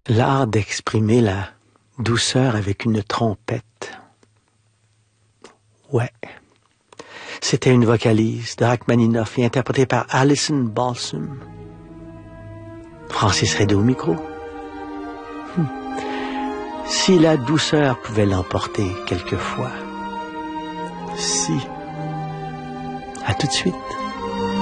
L'art d'exprimer la douceur avec une trompette. Ouais. C'était une vocalise de Rachmaninoff et interprétée par Alison Balsam. Francis Redé au micro. Si la douceur pouvait l'emporter quelquefois. Si. À tout de suite.